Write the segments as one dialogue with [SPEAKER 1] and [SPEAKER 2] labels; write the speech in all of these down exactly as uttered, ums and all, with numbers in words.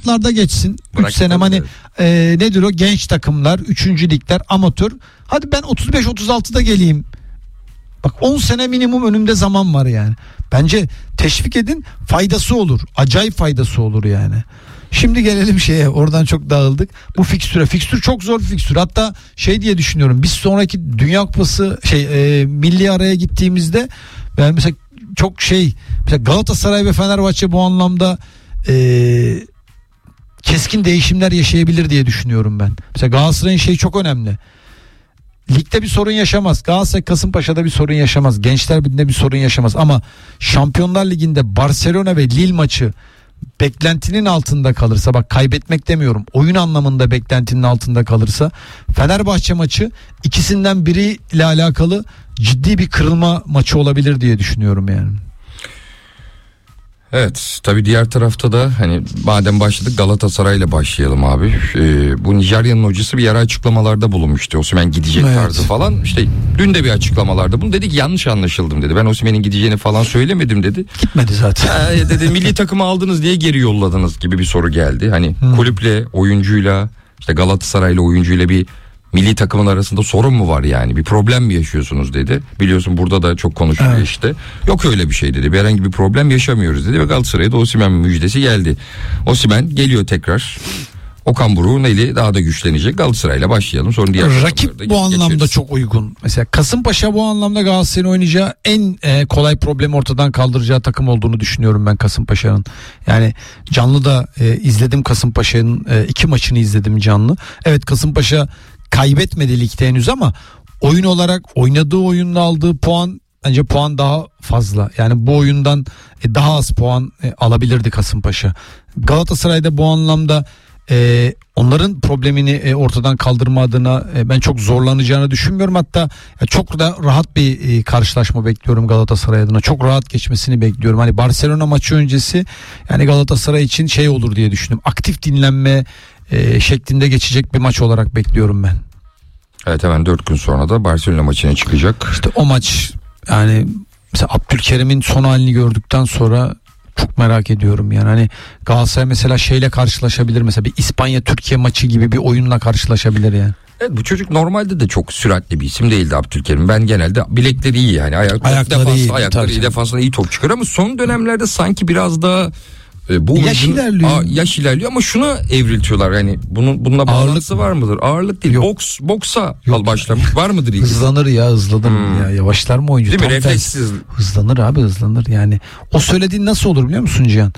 [SPEAKER 1] altlarda geçsin.
[SPEAKER 2] Bırak
[SPEAKER 1] üç sene hani e, nedir o genç takımlar, üçüncü ligler, amatör. Hadi ben otuz beş otuz altıda geleyim. Bak on sene minimum önümde zaman var yani. Bence teşvik edin, faydası olur. Acayip faydası olur yani. Şimdi gelelim şeye, oradan çok dağıldık. Bu fikstüre. Fikstür çok zor bir fikstür. Hatta şey diye düşünüyorum. Biz sonraki Dünya Kupası şey e, milli araya gittiğimizde ben mesela çok şey mesela Galatasaray ve Fenerbahçe bu anlamda e, keskin değişimler yaşayabilir diye düşünüyorum ben. Mesela Galatasaray'ın şeyi çok önemli. Ligde bir sorun yaşamaz. Galatasaray Kasımpaşa'da bir sorun yaşamaz. Gençler Birliği'nde bir sorun yaşamaz. Ama Şampiyonlar Ligi'nde Barcelona ve Lille maçı beklentinin altında kalırsa, bak kaybetmek demiyorum, oyun anlamında beklentinin altında kalırsa, Fenerbahçe maçı ikisinden biriyle alakalı ciddi bir kırılma maçı olabilir diye düşünüyorum yani.
[SPEAKER 2] Evet, tabii diğer tarafta da hani madem başladık Galatasaray'la başlayalım abi. Ee, bu Nijerya'nın hocası bir ara açıklamalarda bulunmuştu. Osimhen gidecek evet. tarzı falan. İşte dün de bir açıklamalarda bunu dedi ki yanlış anlaşıldım dedi. Ben Osimhen'in gideceğini falan söylemedim dedi.
[SPEAKER 1] Gitmedi zaten.
[SPEAKER 2] Ha, dedi milli takımı aldınız diye geri yolladınız gibi bir soru geldi. Hani hmm. kulüple, oyuncuyla, işte Galatasaray'la oyuncuyla bir milli takımın arasında sorun mu var yani, bir problem mi yaşıyorsunuz dedi. Biliyorsun burada da çok konuşuluyor evet. işte. Yok öyle bir şey dedi. Bir herhangi bir problem yaşamıyoruz dedi ve Galatasaray'a da Osimhen müjdesi geldi. Osimhen geliyor tekrar. Okan Buruk'un eli daha da güçlenecek. Galatasaray'la başlayalım. Sonra diğer
[SPEAKER 1] rakip bu anlamda geçeriz. Çok uygun. Mesela Kasımpaşa bu anlamda Galatasaray'ın oynayacağı en e, kolay problemi ortadan kaldıracağı takım olduğunu düşünüyorum ben Kasımpaşa'nın. Yani canlı da e, izledim Kasımpaşa'nın e, iki maçını izledim canlı. Evet, Kasımpaşa kaybetmedi ligde henüz ama oyun olarak oynadığı oyunla aldığı puan, bence puan daha fazla. Yani bu oyundan daha az puan alabilirdi Kasımpaşa. Galatasaray'da bu anlamda e, onların problemini e, ortadan kaldırma adına e, ben çok zorlanacağını düşünmüyorum. Hatta e, çok da rahat bir e, karşılaşma bekliyorum Galatasaray adına. Çok rahat geçmesini bekliyorum. Hani Barcelona maçı öncesi yani Galatasaray için şey olur diye düşündüm. Aktif dinlenme e, şeklinde geçecek bir maç olarak bekliyorum ben.
[SPEAKER 2] Evet, hemen dört gün sonra da Barcelona maçına çıkacak.
[SPEAKER 1] İşte o maç yani mesela Abdülkerim'in son halini gördükten sonra çok merak ediyorum yani. Hani Galatasaray mesela şeyle karşılaşabilir, mesela bir İspanya Türkiye maçı gibi bir oyunla karşılaşabilir yani.
[SPEAKER 2] Evet, bu çocuk normalde de çok süratli bir isim değildi Abdülkerim. Ben genelde bilekleri iyi yani. Ayak,
[SPEAKER 1] ayakları
[SPEAKER 2] defans,
[SPEAKER 1] iyi.
[SPEAKER 2] Ayakları iyi, defansına iyi top çıkar ama son dönemlerde sanki biraz daha e, bu
[SPEAKER 1] yaş
[SPEAKER 2] oyuncunun,
[SPEAKER 1] ilerliyor.
[SPEAKER 2] A, yaş ilerliyor ama şuna evriltiyorlar yani. Bunun bununla bağlantısı var mıdır? Ağırlık değil. Yok. Boks boksa Yok. başlamış. Var mıdır ilgisi?
[SPEAKER 1] Hızlanır ya, hızlanır hmm. ya. Yavaşlar mı oyuncu?
[SPEAKER 2] Değil mi? Refleksiz.
[SPEAKER 1] Hızlanır abi, hızlanır yani. O söylediğin nasıl olur biliyor musun Cihan?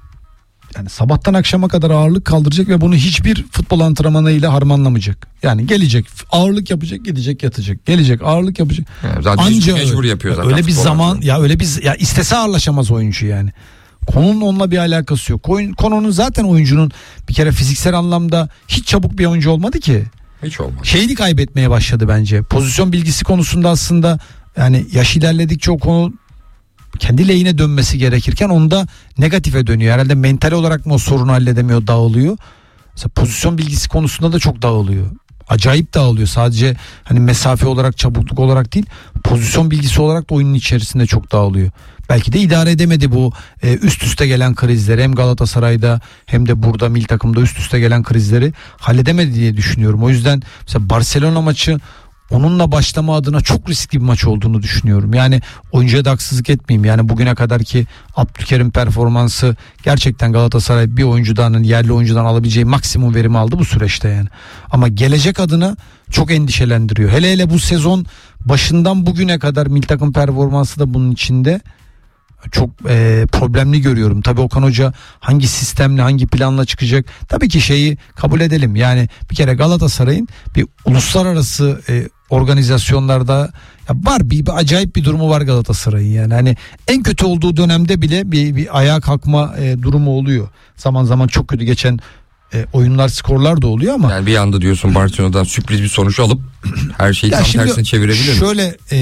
[SPEAKER 1] Yani sabahtan akşama kadar ağırlık kaldıracak ve bunu hiçbir futbol antrenmanıyla harmanlamayacak. Yani gelecek, ağırlık yapacak, gidecek, yatacak. Gelecek, ağırlık yapacak.
[SPEAKER 2] Yani zaten anca mecbur yapıyor zaten.
[SPEAKER 1] Öyle bir zaman antrenman. Ya öyle bir ya istese ağırlaşamaz oyuncu yani. Konunun onunla bir alakası yok. Konunun zaten oyuncunun bir kere fiziksel anlamda hiç çabuk bir oyuncu olmadı ki.
[SPEAKER 2] Hiç olmadı.
[SPEAKER 1] Şeyini kaybetmeye başladı bence. Pozisyon bilgisi konusunda aslında yani yaş ilerledikçe o konu kendi lehine dönmesi gerekirken onda negatife dönüyor. Herhalde mental olarak mı o sorunu halledemiyor, dağılıyor. Mesela pozisyon bilgisi konusunda da çok dağılıyor. Acayip dağılıyor. Sadece hani mesafe olarak, çabukluk olarak değil, pozisyon bilgisi olarak da oyunun içerisinde çok dağılıyor. Belki de idare edemedi bu e, üst üste gelen krizleri. Hem Galatasaray'da hem de burada milli takımda üst üste gelen krizleri halledemedi diye düşünüyorum. O yüzden mesela Barcelona maçı onunla başlama adına çok riskli bir maç olduğunu düşünüyorum. Yani oyuncuya da haksızlık etmeyeyim. Yani bugüne kadarki Abdülkerim performansı gerçekten Galatasaray bir oyuncudan, yerli oyuncudan alabileceği maksimum verimi aldı bu süreçte yani. Ama gelecek adına çok endişelendiriyor. Hele hele bu sezon başından bugüne kadar milli takım performansı da bunun içinde. Çok e, problemli görüyorum. Tabii Okan Hoca hangi sistemle, hangi planla çıkacak? Tabii ki şeyi kabul edelim. Yani bir kere Galatasaray'ın bir uluslararası e, organizasyonlarda ya var bir, bir acayip bir durumu var Galatasaray'ın yani. Hani en kötü olduğu dönemde bile bir, bir ayağa kalkma e, durumu oluyor. Zaman zaman çok kötü geçen e, oyunlar, skorlar da oluyor ama.
[SPEAKER 2] Yani bir anda diyorsun Barcelona'dan sürpriz bir sonuç alıp her şeyi tam tersine çevirebilir mi?
[SPEAKER 1] Şöyle e,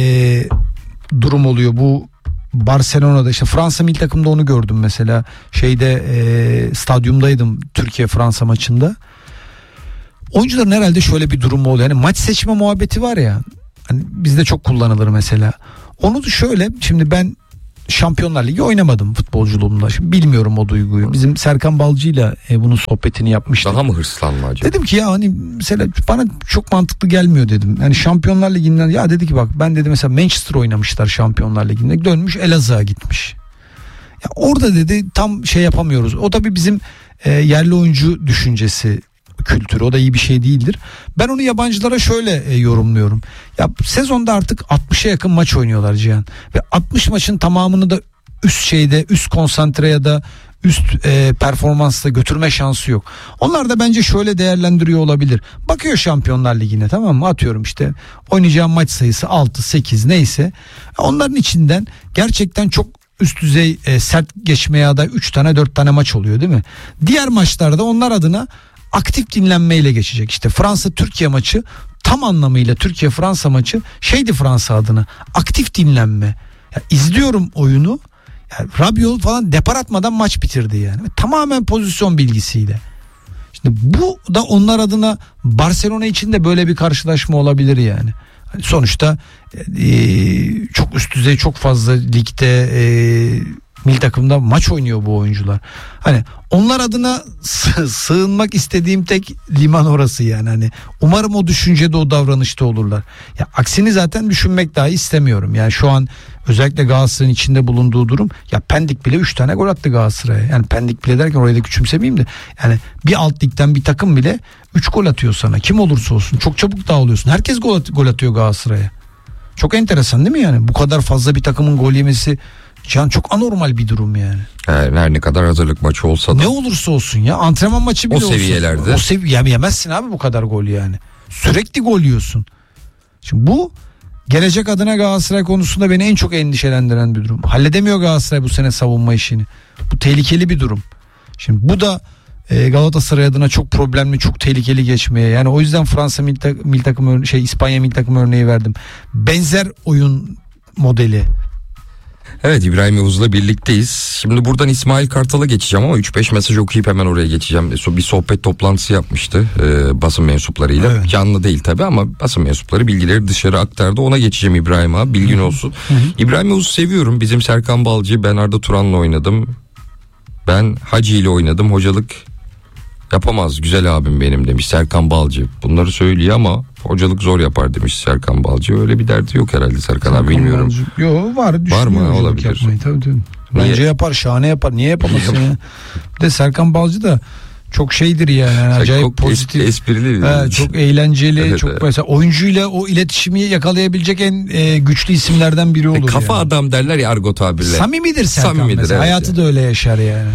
[SPEAKER 1] durum oluyor bu. Barcelona'da işte Fransa milli takımda onu gördüm mesela. Şeyde e, stadyumdaydım Türkiye Fransa maçında. Oyuncuların herhalde şöyle bir durumu oluyor. Yani maç seçme muhabbeti var ya. Hani bizde çok kullanılır mesela. Onu da şöyle, şimdi ben Şampiyonlar Ligi oynamadım futbolculuğumda. Şimdi bilmiyorum o duyguyu. Bizim Serkan Balcı'yla e, bunun sohbetini yapmıştık.
[SPEAKER 2] Daha mı hırslanma acaba?
[SPEAKER 1] Dedim ki ya hani mesela bana çok mantıklı gelmiyor dedim. Yani Şampiyonlar Ligi'nden ya dedi ki bak ben dedi mesela Manchester oynamışlar Şampiyonlar Ligi'nde. Dönmüş Elazığ'a gitmiş. Ya orada dedi tam şey yapamıyoruz. O tabii bizim e, yerli oyuncu düşüncesi, kültürü. O da iyi bir şey değildir. Ben onu yabancılara şöyle e, yorumluyorum. Ya sezonda artık altmışa yakın maç oynuyorlar Cihan. Ve altmış maçın tamamını da üst şeyde, üst konsantre ya da üst e, performansla götürme şansı yok. Onlar da bence şöyle değerlendiriyor olabilir. Bakıyor Şampiyonlar Ligi'ne, tamam mı? Atıyorum işte oynayacağım maç sayısı altı sekiz neyse. Onların içinden gerçekten çok üst düzey e, sert geçmeye aday üç tane dört tane maç oluyor değil mi? Diğer maçlarda onlar adına aktif dinlenmeyle geçecek. İşte Fransa Türkiye maçı tam anlamıyla Türkiye Fransa maçı şeydi Fransa adına aktif dinlenme. Ya izliyorum oyunu. Yani Rabiot falan depar atmadan maç bitirdi yani. Tamamen pozisyon bilgisiyle. Şimdi bu da onlar adına Barcelona için de böyle bir karşılaşma olabilir yani. Sonuçta e, çok üst düzey çok fazla ligde e, milli takımda maç oynuyor bu oyuncular. Hani onlar adına sığ, sığınmak istediğim tek liman orası yani. Hani umarım o düşüncede o davranışta olurlar. Ya aksini zaten düşünmek dahi istemiyorum. Yani şu an özellikle Galatasaray'ın içinde bulunduğu durum, ya Pendik bile üç tane gol attı Galatasaray'a. Yani Pendik bile derken orayı da küçümsemeyeyim de yani bir alt ligden bir takım bile üç gol atıyor sana. Kim olursa olsun çok çabuk dağılıyorsun. Herkes gol, at- gol atıyor Galatasaray'a. Çok enteresan değil mi yani? Bu kadar fazla bir takımın gol yemesi can çok anormal bir durum yani.
[SPEAKER 2] Her, her ne kadar hazırlık maçı olsa da.
[SPEAKER 1] Ne olursa olsun ya, antrenman maçı bile
[SPEAKER 2] O
[SPEAKER 1] olsun.
[SPEAKER 2] seviyelerde.
[SPEAKER 1] O sevi ya yemezsin abi bu kadar gol yani. Sürekli gol yiyorsun. Şimdi bu gelecek adına Galatasaray konusunda beni en çok endişelendiren bir durum. Halledemiyor Galatasaray bu sene savunma işini. Bu tehlikeli bir durum. Şimdi bu da e, Galatasaray adına çok problemli, çok tehlikeli geçmeye. Yani o yüzden Fransa milli, tak- milli takım şey İspanya milli takım örneği verdim. Benzer oyun modeli.
[SPEAKER 2] Evet, İbrahim Yavuz'la birlikteyiz. Şimdi buradan İsmail Kartal'a geçeceğim ama üç beş mesaj okuyup hemen oraya geçeceğim. Bir sohbet toplantısı yapmıştı e, basın mensuplarıyla.
[SPEAKER 1] Evet.
[SPEAKER 2] Canlı değil tabii ama basın mensupları bilgileri dışarı aktardı. Ona geçeceğim İbrahim abi, bilgin olsun.
[SPEAKER 1] Hı hı.
[SPEAKER 2] İbrahim Yavuz'u seviyorum. Bizim Serkan Balcı, ben Arda Turan'la oynadım. Ben Hacı ile oynadım. Hocalık yapamaz güzel abim benim demiş Serkan Balcı. Bunları söylüyor ama hocalık zor yapar demiş Serkan Balcı. Öyle bir derdi yok herhalde Serkan abi, bilmiyorum.
[SPEAKER 1] Yok var,
[SPEAKER 2] Var mı? Olabilir.
[SPEAKER 1] Yapmayı, tabii, tabii.
[SPEAKER 2] Niye?
[SPEAKER 1] Bence yapar, şahane yapar. Niye yapamasın ya? Bir de Serkan Balcı da çok şeydir yani, yani acayip
[SPEAKER 2] çok
[SPEAKER 1] pozitif,
[SPEAKER 2] es- esprili,
[SPEAKER 1] he, çok eğlenceli,
[SPEAKER 2] Evet,
[SPEAKER 1] çok
[SPEAKER 2] evet.
[SPEAKER 1] mesela oyuncuyla o iletişimi yakalayabilecek en e, güçlü isimlerden biri olur.
[SPEAKER 2] Kafa
[SPEAKER 1] yani.
[SPEAKER 2] adam derler ya argo tabirle.
[SPEAKER 1] Samimidir Serkan
[SPEAKER 2] Samimidir,
[SPEAKER 1] mesela.
[SPEAKER 2] evet
[SPEAKER 1] Hayatı
[SPEAKER 2] yani.
[SPEAKER 1] da öyle yaşar yani.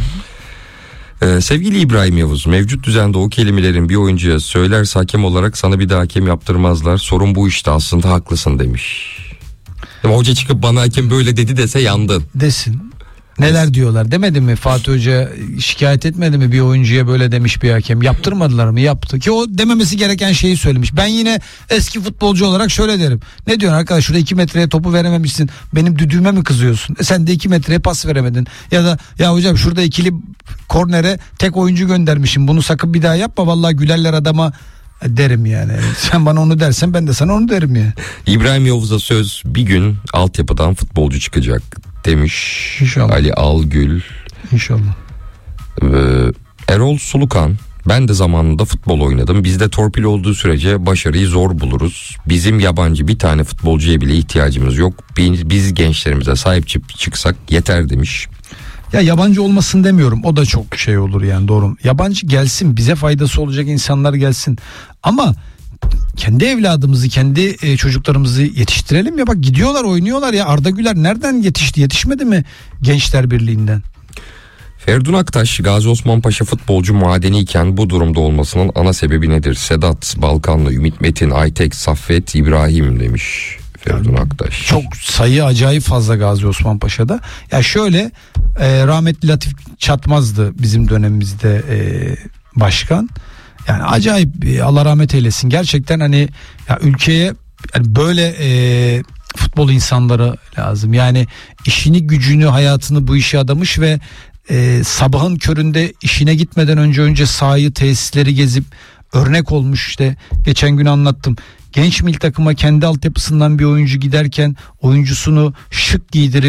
[SPEAKER 2] Ee, sevgili İbrahim Yavuz, mevcut düzende o kelimelerin bir oyuncuya söylerse hakem olarak sana bir daha hakem yaptırmazlar. Sorun bu işte, aslında haklısın demiş. Ama hoca çıkıp bana hakem böyle dedi dese yandın.
[SPEAKER 1] Desin. Neler diyorlar demedi mi? Fatih Hoca şikayet etmedi mi bir oyuncuya böyle demiş bir hakem? Yaptırmadılar mı? Yaptı. Ki o dememesi gereken şeyi söylemiş. Ben yine eski futbolcu olarak şöyle derim. Ne diyorsun arkadaş, şurada iki metreye topu verememişsin. Benim düdüğüme mi kızıyorsun? E sen de iki metreye pas veremedin. Ya da ya hocam şurada ikili kornere tek oyuncu göndermişim. Bunu sakın bir daha yapma. Vallahi gülerler adama derim yani. Sen bana onu dersen ben de sana onu derim ya.
[SPEAKER 2] İbrahim Yavuz'a söz, bir gün altyapıdan futbolcu çıkacak demiş.
[SPEAKER 1] İnşallah.
[SPEAKER 2] Ali Algül.
[SPEAKER 1] İnşallah.
[SPEAKER 2] Ee, Erol Sulukan, ben de zamanında futbol oynadım. Bizde torpil olduğu sürece başarıyı zor buluruz. Bizim yabancı bir tane futbolcuya bile ihtiyacımız yok. Biz, biz gençlerimize sahip çık- çıksak yeter demiş.
[SPEAKER 1] Ya yabancı olmasın demiyorum. O da çok şey olur yani, doğru. Yabancı gelsin, bize faydası olacak insanlar gelsin. Ama kendi evladımızı, kendi e, çocuklarımızı yetiştirelim ya. Bak gidiyorlar, oynuyorlar ya. Arda Güler nereden yetişti? Yetişmedi mi Gençler Birliği'nden?
[SPEAKER 2] Ferdun Aktaş, Gazi Osman Paşa futbolcu madeniyken bu durumda olmasının ana sebebi nedir? Sedat, Balkanlı, Ümit Metin, Aytek, Saffet, İbrahim demiş Ferdun Aktaş.
[SPEAKER 1] Çok sayı acayip fazla Gazi Osman Paşa'da. Ya şöyle e, rahmetli Latif Çatmaz'dı bizim dönemimizde e, başkan. Yani acayip, e, Allah rahmet eylesin. Gerçekten hani ya ülkeye yani böyle e, futbol insanları lazım. Yani işini, gücünü, hayatını bu işe adamış ve e, sabahın köründe işine gitmeden önce önce sahayı, tesisleri gezip örnek olmuş. İşte geçen gün anlattım. Genç milli takıma kendi altyapısından bir oyuncu giderken oyuncusunu şık giydirip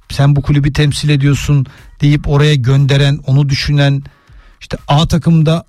[SPEAKER 1] sen bu kulübü temsil ediyorsun deyip oraya gönderen, onu düşünen, işte A takımda